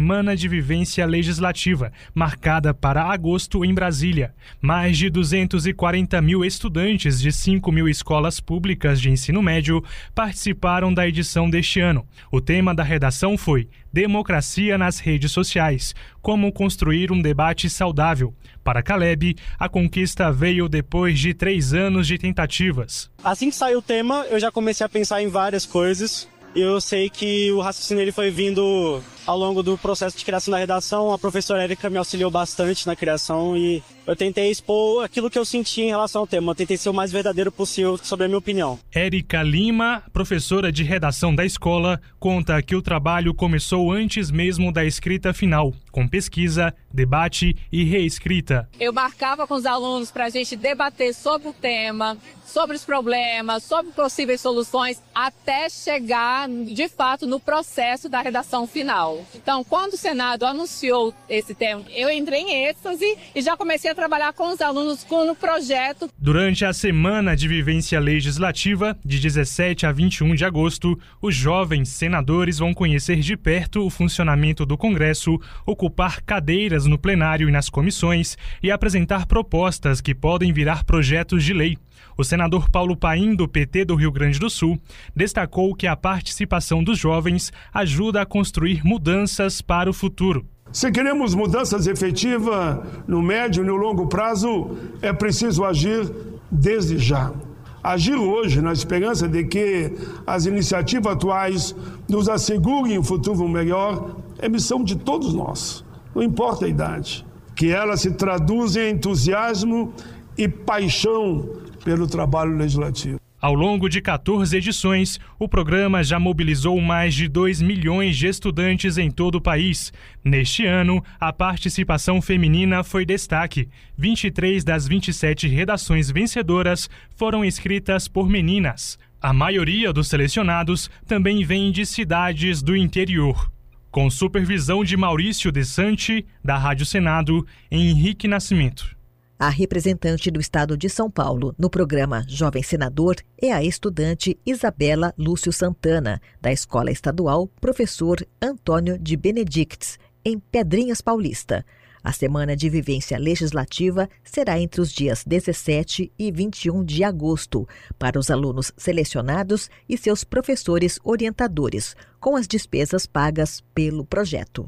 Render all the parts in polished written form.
Semana de Vivência Legislativa, marcada para agosto em Brasília. Mais de 240 mil estudantes de 5 mil escolas públicas de ensino médio participaram da edição deste ano. O tema da redação foi Democracia nas redes sociais, como construir um debate saudável. Para Caleb, a conquista veio depois de 3 anos de tentativas. Assim que saiu o tema, eu já comecei a pensar em várias coisas. Eu sei que o raciocínio ele foi vindo ao longo do processo de criação da redação. A professora Érica me auxiliou bastante na criação e eu tentei expor aquilo que eu senti em relação ao tema. Eu tentei ser o mais verdadeiro possível sobre a minha opinião. Érica Lima, professora de redação da escola, conta que o trabalho começou antes mesmo da escrita final, com pesquisa, debate e reescrita. Eu marcava com os alunos para a gente debater sobre o tema, sobre os problemas, sobre possíveis soluções, até chegar, de fato, no processo da redação final. Então, quando o Senado anunciou esse tema, eu entrei em êxtase e já comecei a trabalhar com os alunos no projeto. Durante a Semana de Vivência Legislativa, de 17 a 21 de agosto, os jovens senadores vão conhecer de perto o funcionamento do Congresso, ocupar cadeiras no plenário e nas comissões e apresentar propostas que podem virar projetos de lei. O senador Paulo Paim, do PT do Rio Grande do Sul, destacou que a participação dos jovens ajuda a construir mudanças para o futuro. Se queremos mudanças efetivas no médio e no longo prazo, é preciso agir desde já. Agir hoje na esperança de que as iniciativas atuais nos assegurem um futuro melhor é missão de todos nós, não importa a idade. Que ela se traduza em entusiasmo e paixão pelo trabalho legislativo. Ao longo de 14 edições, o programa já mobilizou mais de 2 milhões de estudantes em todo o país. Neste ano, a participação feminina foi destaque. 23 das 27 redações vencedoras foram escritas por meninas. A maioria dos selecionados também vem de cidades do interior. Com supervisão de Maurício De Santi, da Rádio Senado, em Henrique Nascimento. A representante do estado de São Paulo no programa Jovem Senador é a estudante Isabela Lúcio Santana, da Escola Estadual Professor Antônio de Benedictis, em Pedrinhas Paulista. A Semana de Vivência Legislativa será entre os dias 17 e 21 de agosto, para os alunos selecionados e seus professores orientadores, com as despesas pagas pelo projeto.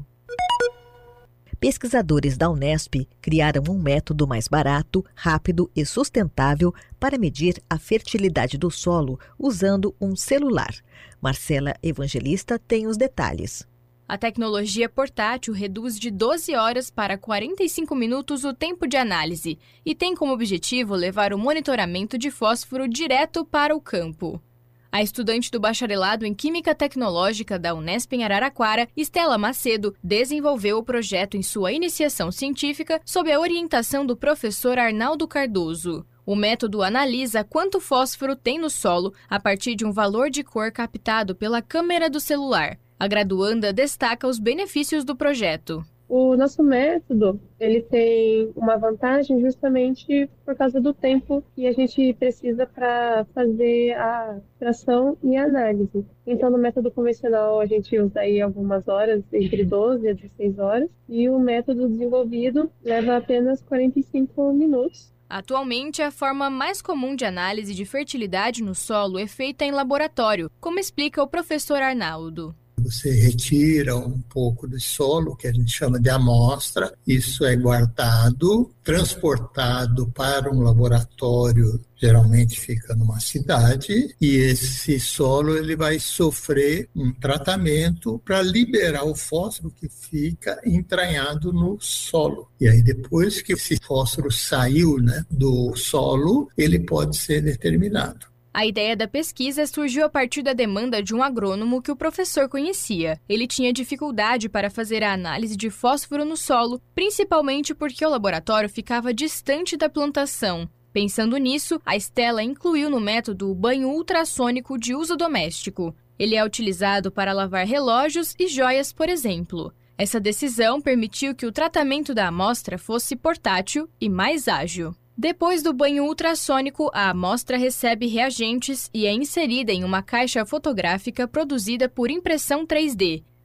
Pesquisadores da Unesp criaram um método mais barato, rápido e sustentável para medir a fertilidade do solo usando um celular. Marcela Evangelista tem os detalhes. A tecnologia portátil reduz de 12 horas para 45 minutos o tempo de análise e tem como objetivo levar o monitoramento de fósforo direto para o campo. A estudante do bacharelado em Química Tecnológica da Unesp em Araraquara, Estela Macedo, desenvolveu o projeto em sua iniciação científica sob a orientação do professor Arnaldo Cardoso. O método analisa quanto fósforo tem no solo a partir de um valor de cor captado pela câmera do celular. A graduanda destaca os benefícios do projeto. O nosso método, ele tem uma vantagem justamente por causa do tempo que a gente precisa para fazer a extração e a análise. Então, no método convencional, a gente usa aí algumas horas, entre 12 a 16 horas, e o método desenvolvido leva apenas 45 minutos. Atualmente, a forma mais comum de análise de fertilidade no solo é feita em laboratório, como explica o professor Arnaldo. Você retira um pouco do solo, que a gente chama de amostra, isso é guardado, transportado para um laboratório, geralmente fica numa cidade, e esse solo ele vai sofrer um tratamento para liberar o fósforo que fica entranhado no solo. E aí depois que esse fósforo saiu, do solo, ele pode ser determinado. A ideia da pesquisa surgiu a partir da demanda de um agrônomo que o professor conhecia. Ele tinha dificuldade para fazer a análise de fósforo no solo, principalmente porque o laboratório ficava distante da plantação. Pensando nisso, a Estela incluiu no método o banho ultrassônico de uso doméstico. Ele é utilizado para lavar relógios e joias, por exemplo. Essa decisão permitiu que o tratamento da amostra fosse portátil e mais ágil. Depois do banho ultrassônico, a amostra recebe reagentes e é inserida em uma caixa fotográfica produzida por impressão 3D.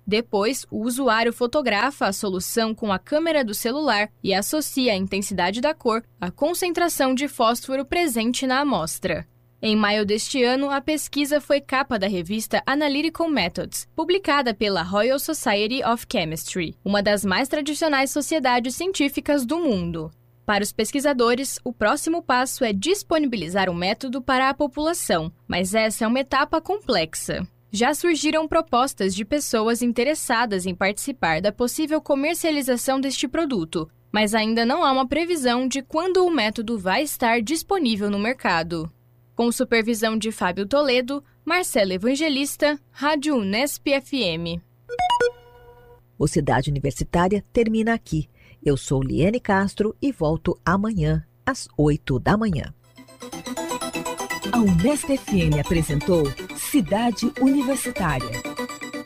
Depois, o usuário fotografa a solução com a câmera do celular e associa a intensidade da cor à concentração de fósforo presente na amostra. Em maio deste ano, a pesquisa foi capa da revista Analytical Methods, publicada pela Royal Society of Chemistry, uma das mais tradicionais sociedades científicas do mundo. Para os pesquisadores, o próximo passo é disponibilizar o método para a população, mas essa é uma etapa complexa. Já surgiram propostas de pessoas interessadas em participar da possível comercialização deste produto, mas ainda não há uma previsão de quando o método vai estar disponível no mercado. Com supervisão de Fábio Toledo, Marcela Evangelista, Rádio Unesp FM. O Cidade Universitária termina aqui. Eu sou Liane Castro e volto amanhã, às 8 da manhã. A Unesp FM apresentou Cidade Universitária.